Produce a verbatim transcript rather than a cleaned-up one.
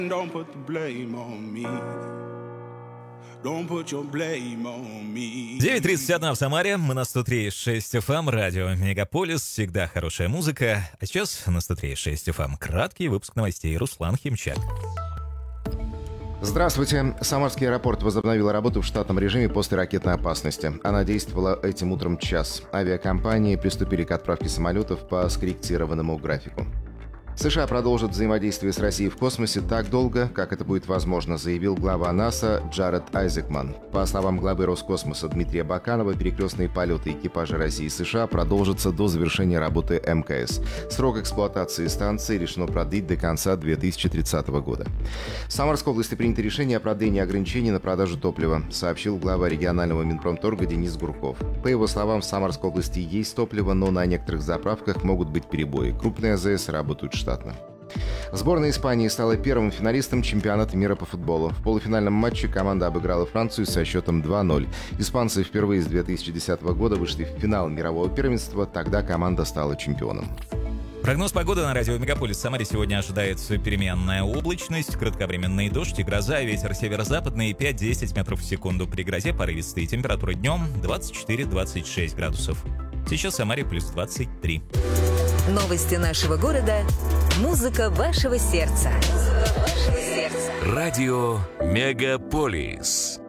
Don't put the blame on me. Don't put your blame on me. девять тридцать одна в Самаре, мы на сто три и шесть эф эм, радио Мегаполис, всегда хорошая музыка. А сейчас на сто три и шесть эф эм краткий выпуск новостей. Руслан Химчак. Здравствуйте. Самарский аэропорт возобновил работу в штатном режиме после ракетной опасности. Она действовала этим утром час. Авиакомпании приступили к отправке самолетов по скорректированному графику. США продолжат взаимодействие с Россией в космосе так долго, как это будет возможно, заявил глава НАСА Джаред Айзекман. По словам главы Роскосмоса Дмитрия Баканова, перекрестные полеты экипажа России и США продолжатся до завершения работы эм ка эс. Срок эксплуатации станции решено продлить до конца две тысячи тридцатого года. В Самарской области принято решение о продлении ограничений на продажу топлива, сообщил глава регионального Минпромторга Денис Гурков. По его словам, в Самарской области есть топливо, но на некоторых заправках могут быть перебои. Крупные а зэ эс работают штатно. Сборная Испании стала первым финалистом чемпионата мира по футболу. В полуфинальном матче команда обыграла Францию со счетом два ноль. Испанцы впервые с две тысячи десятого года вышли в финал мирового первенства, тогда команда стала чемпионом. Прогноз погоды на радио Мегаполис. В Самаре сегодня ожидается переменная облачность, кратковременный дождь и гроза, ветер северо-западный пять-десять метров в секунду. При грозе порывистые, температура днем двадцать четыре - двадцать шесть градусов. Сейчас в Самаре плюс двадцать три. Новости нашего города. Музыка вашего сердца. Радио Мегаполис.